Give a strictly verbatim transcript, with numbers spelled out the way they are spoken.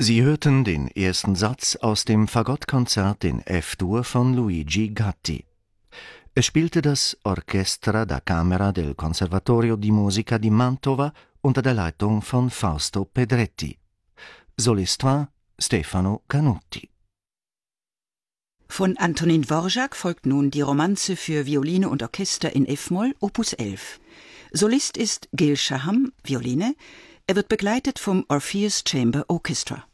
Sie hörten den ersten Satz aus dem Fagottkonzert in F-Dur von Luigi Gatti. Es spielte das Orchestra da Camera del Conservatorio di Musica di Mantova unter der Leitung von Fausto Pedretti. Solist war Stefano Canutti. Von Antonin Dvorak folgt nun die Romanze für Violine und Orchester in F-Moll, Opus elf. Solist ist Gil Shaham, Violine. Er wird begleitet vom Orpheus Chamber Orchestra.